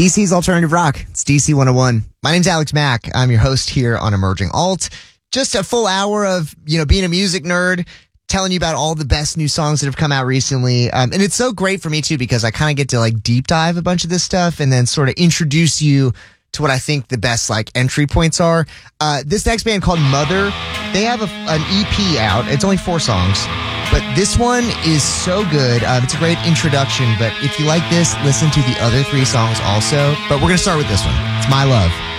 DC's Alternative Rock. It's DC 101. My name's Alex Mack. I'm your host here on Emerging Alt. Just a full hour of, being a music nerd, telling you about all the best new songs that have come out recently. And it's so great for me, too, because I kind of get to, deep dive a bunch of this stuff and then sort of introduce you to what I think the best, entry points are. This next band called Mother, they have an EP out. It's only 4 songs. But this one is so good. It's a great introduction. But if you like this, listen to the other 3 songs also. But we're going to start with this one. It's My Love.